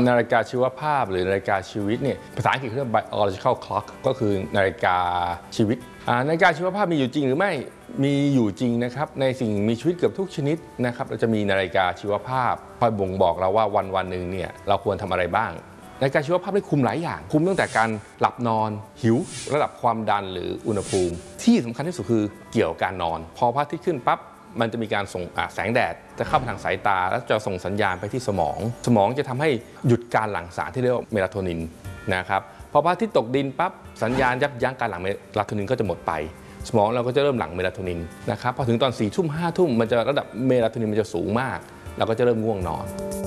นาฬิกาชีวภาพหรือนาฬิกาชีวิตเนี่ยภาษาอังกฤษเรียก biological clock ก็คือนาฬิกาชีวิตนาฬิกาชีวภาพมีอยู่จริงหรือไม่มีอยู่จริงนะครับในสิ่งมีชีวิตเกือบทุกชนิดนะครับเราจะมีนาฬิกาชีวภาพคอยบ่งบอกเราว่าวันหนึ่งเนี่ยเราควรทำอะไรบ้างนาฬิกาชีวภาพได้คุมหลายอย่างคุมตั้งแต่การหลับนอนหิวระดับความดันหรืออุณหภูมิที่สำคัญที่สุดคือเกี่ยวกับการนอนพอพระอาทิตย์ขึ้นปั๊บมันจะมีการส่งแสงแดดจะเข้าไปทางสายตาแล้วจะส่งสัญญาณไปที่สมองจะทำให้หยุดการหลั่งสารที่เรียกว่าเมลาโทนินนะครับพอพระอาทิตย์ตกดินปั๊บสัญญาณยับยั้งการหลั่งเมลาโทนินก็จะหมดไปสมองเราก็จะเริ่มหลั่งเมลาโทนินนะครับพอถึงตอน4 ทุ่ม 5 ทุ่มมันจะระดับเมลาโทนินมันจะสูงมากเราก็จะเริ่มง่วงนอน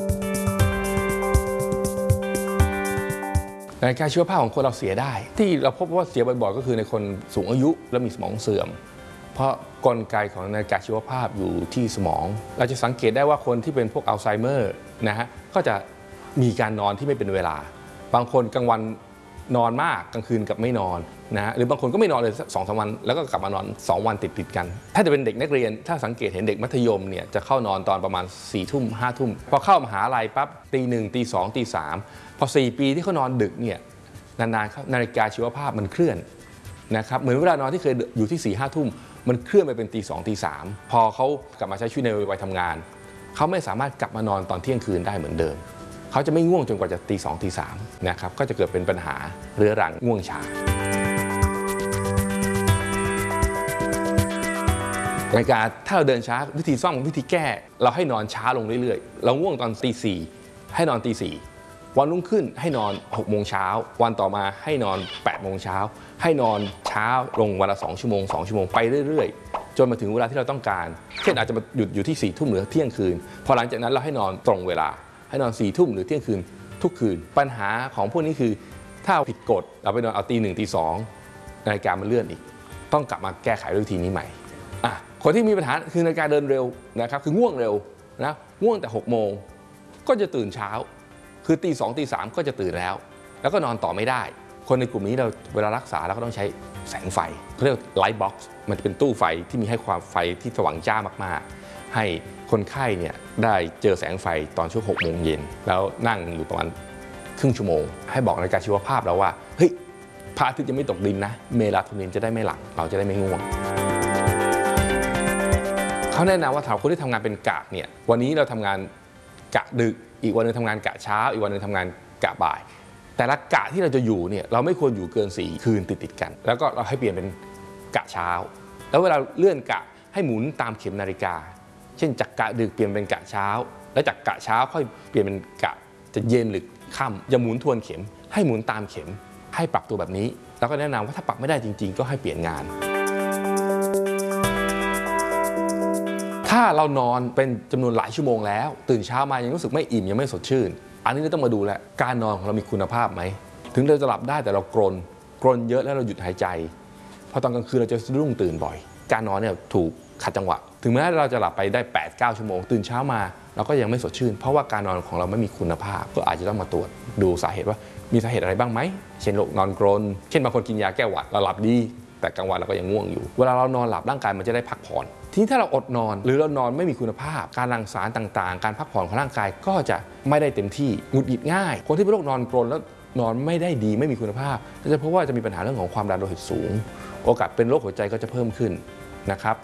นาฬิกาชีวภาพของคนเราเสียได้ที่เราพบว่าเสียบ่อยๆก็คือในคนสูงอายุและมีสมองเสื่อมเพราะกลไกของนาฬิกาชีวภาพอยู่ที่สมองเราจะสังเกตได้ว่าคนที่เป็นพวกอัลไซเมอร์นะฮะก็จะมีการนอนที่ไม่เป็นเวลาบางคนกลางวันนอนมากกลางคืนกับไม่นอนนะฮะหรือบางคนก็ไม่นอนเลย2-3 วันแล้วก็กลับมานอน2 วันติดกันถ้าจะเป็นเด็กนักเรียนถ้าสังเกตเห็นเด็กมัธยมเนี่ยจะเข้านอนตอนประมาณ4 ทุ่ม 5 ทุ่มพอเข้ามหาลัยปั๊บตี 1 ตี 2 ตี 3พอ4 ปีที่เขานอนดึกเนี่ยนานๆนาฬิกาชีวภาพมันเคลื่อนนะครับเหมือนเวลานอนที่เคยอยู่ที่ 4-5 ทุ่มมันเคลื่อนไปเป็นตี 2 ตี 3พอเขากลับมาใช้ชีวิตในวัยทำงานเขาไม่สามารถกลับมานอนตอนเที่ยงคืนได้เหมือนเดิมเขาจะไม่ง่วงจนกว่าจะตี 2 ตี 3นะครับก็จะเกิดเป็นปัญหาเรื้อรังง่วงช้านาฬิกาถ้าเราเดินช้าวิธีซ่อมวิธีแก้เราให้นอนช้าลงเรื่อยๆเราง่วงตอนตี 4ให้นอนตี 4วันรุ่งขึ้นให้นอน6 โมงเช้าวันต่อมาให้นอน8 โมงเช้าให้นอนช้าลงวันละ2 ชั่วโมงไปเรื่อยๆจนมาถึงเวลาที่เราต้องการเช่นอาจจะมาหยุดอยู่ที่4 ทุ่มหรือเที่ยงคืนพอหลังจากนั้นเราให้นอนตรงเวลาให้นอน4 ทุ่มหรือเที่ยงคืนทุกคืนปัญหาของพวกนี้คือถ้าผิดกฎเราไปนอนเอาตี 1 ตี 2นาฬิกามันเลื่อนอีกต้องกลับมาแก้ไขวิธีนี้ใหม่คนที่มีปัญหาคือนาฬิกาเดินเร็วนะครับคือง่วงเร็วนะง่วงแต่6 โมงก็จะตื่นเช้าคือตี 2 ตี 3ก็จะตื่นแล้วก็นอนต่อไม่ได้คนในกลุ่มนี้เราเวลารักษาเราก็ต้องใช้แสงไฟเขาเรียกไลท์บ็อกซ์มันจะเป็นตู้ไฟที่มีให้ความไฟที่สว่างจ้ามากๆให้คนไข้เนี่ยได้เจอแสงไฟตอนช่วง6 โมงเย็นแล้วนั่งอยู่ประมาณครึ่งชั่วโมงให้บอกนาฬิกาชีวภาพเราว่าเฮ้ยพระอาทิตย์ยังไม่ตกดินนะเมลาโทนินจะได้ไม่หลั่งเราจะได้ไม่ง่วงเขาแนะนำว่าสำหรับคนที่ทำงานเป็นกะเนี่ยวันนี้เราทำงานกะดึกอีกวันนึงทำงานกะเช้าอีกวันนึงทำงานกะบ่ายแต่ละกะที่เราจะอยู่เนี่ยเราไม่ควรอยู่เกิน4 คืนติดกันแล้วก็เราให้เปลี่ยนเป็นกะเช้าแล้วเวลาเลื่อนกะให้หมุนตามเข็มนาฬิกาเช่นจากกะดึกเปลี่ยนเป็นกะเช้าแล้วจากกะเช้าค่อยเปลี่ยนเป็นกะจะเย็นหรือค่ำอย่าหมุนทวนเข็มให้หมุนตามเข็มให้ปรับตัวแบบนี้แล้วก็แนะนำว่าถ้าปรับไม่ได้จริงๆก็ให้เปลี่ยนงานถ้าเรานอนเป็นจำนวนหลายชั่วโมงแล้วตื่นเช้ามายังรู้สึกไม่อิ่มยังไม่สดชื่นอันนี้เราต้องมาดูแลการนอนของเรามีคุณภาพไหมถึงเราจะหลับได้แต่เรากรนเยอะแล้วเราหยุดหายใจพอตอนกลางคืนเราจะสะดุ้งตื่นบ่อยการนอนเนี่ยถูกขัดจังหวะถึงแม้เราจะหลับไปได้ 8-9 ชั่วโมงตื่นเช้ามาเราก็ยังไม่สดชื่นเพราะว่าการนอนของเราไม่มีคุณภาพก็อาจจะต้องมาตรวจดูสาเหตุว่ามีสาเหตุอะไรบ้างไหมเช่นโรคนอนกรนเช่นบางคนกินยาแก้หวัดเราหลับดีแต่กลางวันเราก็ยังง่วงอยู่เวลาเรานอนหลับร่างกายมันจะได้พักผ่อนทีนี้ถ้าเราอดนอนหรือเรานอนไม่มีคุณภาพการหลั่งสารต่างๆการพักผ่อนของร่างกายก็จะไม่ได้เต็มที่หงุดหงิดง่ายคนที่เป็นโรคนอนกรนแล้วนอนไม่ได้ดีไม่มีคุณภาพจะเพราะว่าจะมีปัญหาเรื่องของความดันโลหิตสูงโอกาสเป็นโรคหัวใจก็จะเพิ่มขึ้นนะครับ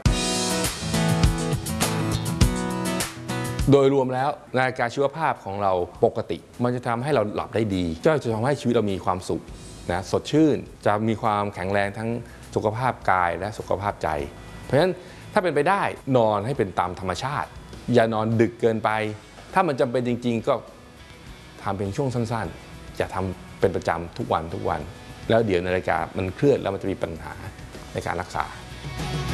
โดยรวมแล้วนาฬิกาชีวภาพของเราปกติมันจะทำให้เราหลับได้ดีก็จะทำให้ชีวิตเรามีความสุขนะสดชื่นจะมีความแข็งแรงทั้งสุขภาพกายและสุขภาพใจเพราะฉะนั้นถ้าเป็นไปได้นอนให้เป็นตามธรรมชาติอย่านอนดึกเกินไปถ้ามันจำเป็นจริงๆก็ทำเป็นช่วงสั้นๆอย่าทำเป็นประจำทุกวันแล้วเดี๋ยวนาฬิกามันเคลื่อนแล้วมันจะมีปัญหาในการรักษา